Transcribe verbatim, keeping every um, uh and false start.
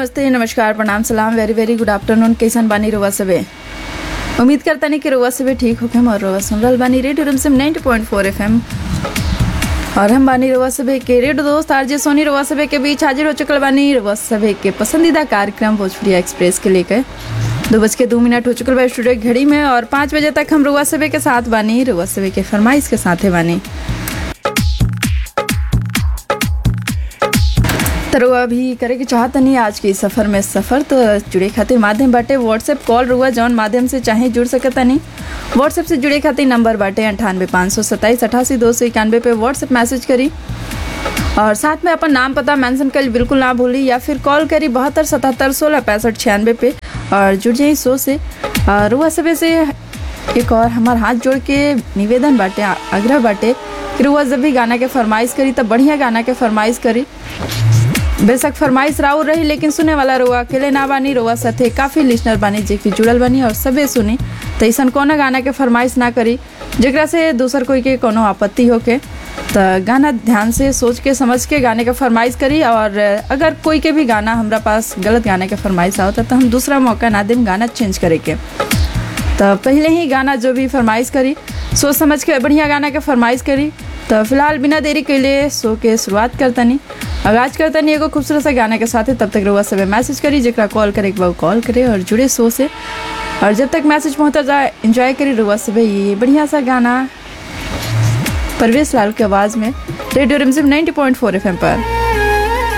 नमस्ते, नमस्कार, प्रणाम, सलाम, वेरी वेरी गुड आफ्टरनून। कैसन बानी रुआ सबे? उम्मीद करता नहीं कि रुआ सबे ठीक होके हम और रुआ सुन रहल बानी रेडियो रिमझिम नाइंटी पॉइंट फोर एफ एम और हम बानी रुआ सबे के रेडियो दोस्त आरजे सोनी रुआ सबे के बीच हाजिर हो चुकल बानी रुआ सबे के पसंदीदा कार्यक्रम भोजपुरी एक्सप्रेस के लेकर। दो बज के दो मिनट हो चुकल बा स्टूडियो की घड़ी में और पाँच बजे तक हम रुआ सबे के साथ बानी, रुआ सबे के फरमाइश के साथ बानी। तो रुआ भी करे के चाहत नहीं आज के सफ़र में सफ़र, तो जुड़े खातिर माध्यम बाटे व्हाट्सएप कॉल, रुआ जौन माध्यम से चाहे जुड़ सकता नहीं। व्हाट्सएप से जुड़े खातिर नंबर बाटे अंठानवे पाँच सौ सत्ताईस अठासी दो सौ इक्यानवे पे व्हाट्सएप मैसेज करी और साथ में अपन नाम पता मेंशन कर बिल्कुल ना भूली, या फिर कॉल करी बहत्तर सतहत्तर सोलह पैंसठ छियानवे पे और जुड़ जाई सो से। रुआ सबे से एक और हमार हाथ जोड़ के निवेदन बाटे, आग्रह बाटे कि रुआ जब भी गाना के फरमाइश करी तब बढ़िया गाना के फरमाइश करी। बेशक फरमाइश राउर रही लेकिन सुने वाला रुआ अकेले ना बानी, रुआ साथे काफ़ी लिसनर बानी जे कि जुड़ल बानी और सबे सुनी। तो ऐसा कोनो गाना के फरमाइश ना करी जेकरा से दूसर कोई के कोनो आपत्ति होके। तो गाना ध्यान से सोच के समझ के गाने का फरमाइश करी और अगर कोई के भी गाना हमरा पास गलत गाने के फरमाइश आवता तो हम दूसरा मौका ना दें गाना चेंज करे के। तो पहले ही गाना जो भी फरमाइश करी सोच समझ के बढ़िया गाना के फरमाइश करी। तो फिलहाल बिना देरी के लिए शो के शुरुआत करतनी, आगाज करतनी एगो खूबसूरत सा गाना के साथ। तब तक रुआ सबे मैसेज करी, जरा कॉल करे एक बार कॉल करे और जुड़े शो से। और जब तक मैसेज पहुँचता जाए एंजॉय करी रुआ सबे ये बढ़िया सा गाना परवेश लाल की आवाज़ में रेडियो रिमझिम नाइंटी पॉइंट फोर एफ एम पर।